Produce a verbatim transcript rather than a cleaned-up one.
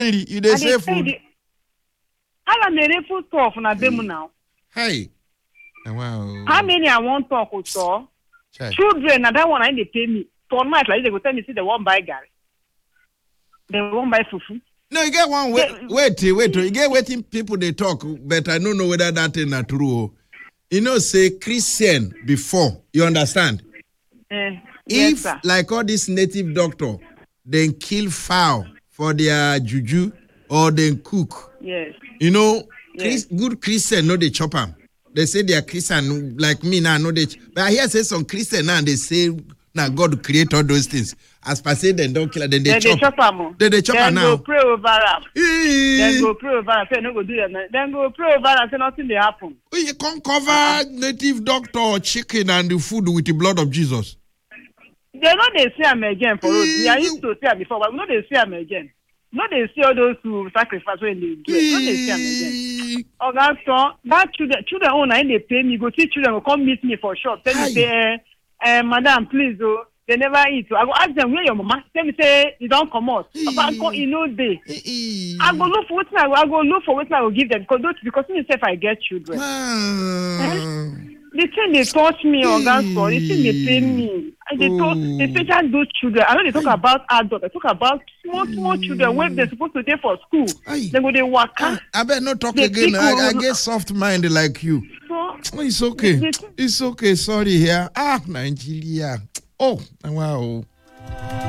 You dey say food. How many food stuff na them now? Hey. Wow. How many I want talk with so? Children, na that one I dey pay me. For night like they go tell me see they won't buy gari. They won't buy fufu. No, you get one wait, wait, wait. You get waiting people they talk, but I don't know whether that is not true. You know, say Christian before. You understand? Uh, if yes, like all this native doctor, they kill fowl for their juju or they cook. Yes. You know, yes. Chris, good Christian know they chop them. They say they are Christian like me now. Know they, but I hear say some Christian now they say now God create all those things. As per say they don't kill them, then they, they chop. them. They they chop them now. Go pray over them. Then go pray over them. Say no go do that. Then go pray over them. Say nothing they happen. You can't cover uh-huh. native doctor chicken and the food with the blood of Jesus. They know they see them again for us. We are used to see them before, but we know they see them again. No, they see all those who sacrifice when they do it. No, they see them again. Oh, that's so. That children, children own, I they pay me. Go see children will come meet me for shop. Tell me say, eh, eh, madam, please, oh, they never eat. So I go ask them where your mama. Tell me say you don't come out. Papa, go, you know they. I go look for what I go. I go look for what I will give them because those, because me if I get children. eh? The thing they touch me on that story, the thing they pay me. And they talk, especially those children. I know they talk about adults, they talk about small, small children when they're supposed to go for school. Aye. They go they work. I, I better not talk they again. I, I get soft mind like you. So, it's okay. They, they, it's okay. Sorry here. Ah, Nigeria. Oh, wow.